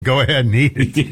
Go ahead and eat it.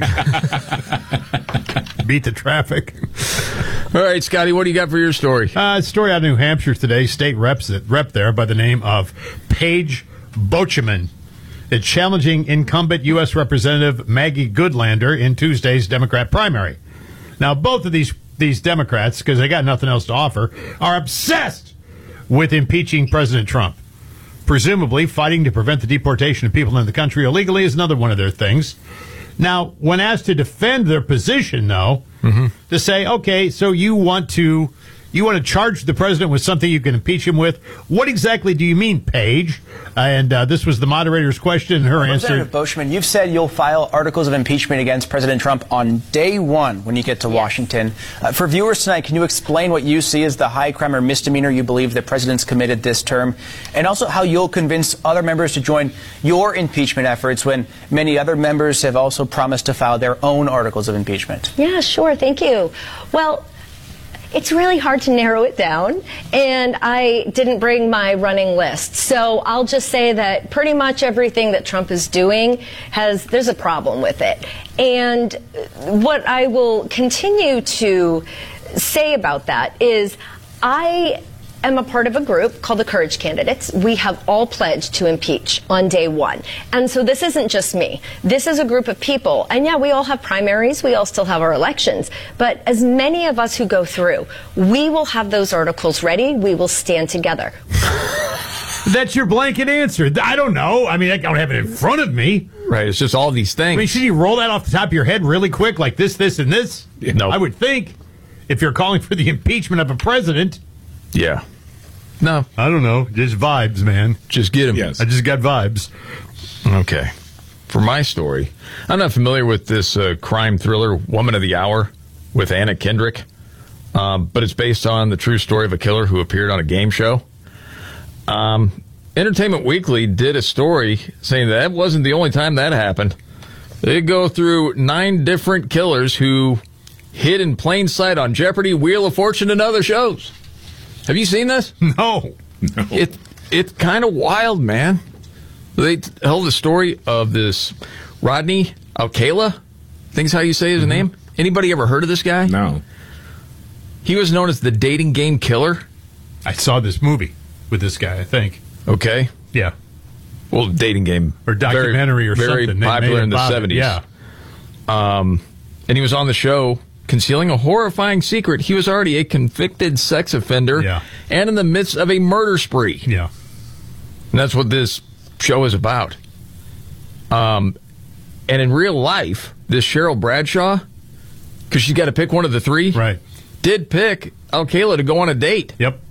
Beat the traffic. All right, Scotty, what do you got for your story? Story out of New Hampshire today. State rep there by the name of Paige Bochman is challenging incumbent U.S. Representative Maggie Goodlander in Tuesday's Democrat primary. Now, both of these Democrats, because they got nothing else to offer, are obsessed with impeaching President Trump. Presumably, fighting to prevent the deportation of people in the country illegally is another one of their things. Now, when asked to defend their position, though, to say, okay, so you want to charge the president with something you can impeach him with, what exactly do you mean, Paige? And this was the moderator's question, and her answer. Representative Bochman, you've said you'll file articles of impeachment against President Trump on day one when you get to Washington. For viewers tonight, can you explain what you see as the high crime or misdemeanor you believe the president's committed this term, and also how you'll convince other members to join your impeachment efforts when many other members have also promised to file their own articles of impeachment? Yeah, sure. Thank you. Well, it's really hard to narrow it down, and I didn't bring my running list. So I'll just say that pretty much everything that Trump is doing there's a problem with it. And what I will continue to say about that is I am a part of a group called the Courage Candidates. We have all pledged to impeach on day one. And so this isn't just me. This is a group of people. And yeah, we all have primaries. We all still have our elections. But as many of us who go through, we will have those articles ready. We will stand together. That's your blanket answer. I don't know. I mean, I don't have it in front of me. Right, it's just all these things. I mean, should you roll that off the top of your head really quick, like this, and this? No. I would think, if you're calling for the impeachment of a president. Yeah. No. I don't know. Just vibes, man. Just get them. Yes. I just got vibes. Okay. For my story, I'm not familiar with this crime thriller, Woman of the Hour, with Anna Kendrick, but it's based on the true story of a killer who appeared on a game show. Entertainment Weekly did a story saying that wasn't the only time that happened. They go through 9 different killers who hid in plain sight on Jeopardy, Wheel of Fortune, and other shows. Have you seen this? No. It's kind of wild, man. They tell the story of this Rodney Alcala. I think is how you say his name. Anybody ever heard of this guy? No. He was known as the dating game killer. I saw this movie with this guy, I think. Okay. Yeah. Well, dating game. Or documentary or very something. Very popular in the 70s. Yeah. And he was on the show concealing a horrifying secret. He was already a convicted sex offender and in the midst of a murder spree. Yeah. And that's what this show is about. And in real life, this Cheryl Bradshaw, because she's got to pick one of the 3, right, did pick Alcala to go on a date. Yep.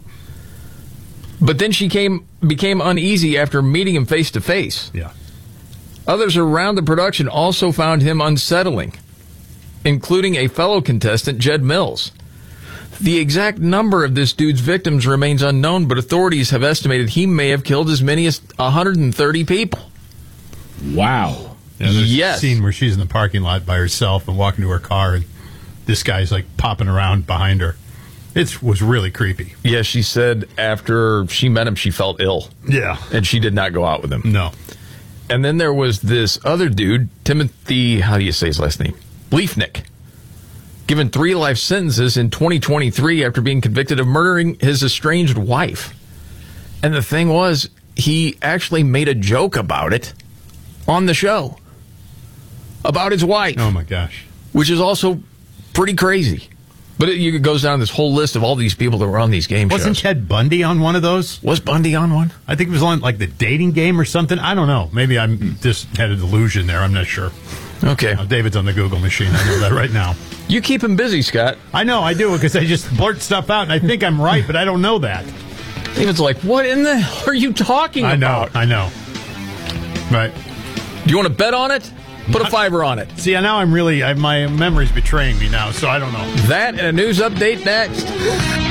But then she became uneasy after meeting him face to face. Yeah. Others around the production also found him unsettling, including a fellow contestant, Jed Mills. The exact number of this dude's victims remains unknown, but authorities have estimated he may have killed as many as 130 people. Wow. Yeah, there's yes. a scene where she's in the parking lot by herself and walking to her car, and this guy's like popping around behind her. It was really creepy. Yeah, she said after she met him, she felt ill. Yeah. And she did not go out with him. No. And then there was this other dude, Timothy, how do you say his last name? Leafnick, given 3 life sentences in 2023 after being convicted of murdering his estranged wife. And the thing was, he actually made a joke about it on the show. About his wife. Oh, my gosh. Which is also pretty crazy. But it goes down this whole list of all these people that were on these game shows. Wasn't Ted Bundy on one of those? Was Bundy on one? I think it was on like the dating game or something. I don't know. Maybe I just had a delusion there. I'm not sure. Okay. David's on the Google machine. I know that right now. You keep him busy, Scott. I know, I do, because I just blurt stuff out, and I think I'm right, but I don't know that. David's like, what in the hell are you talking about? I know. Right. Do you want to bet on it? Put a $5 on it. See, now my memory's betraying me now, so I don't know. That and a news update next.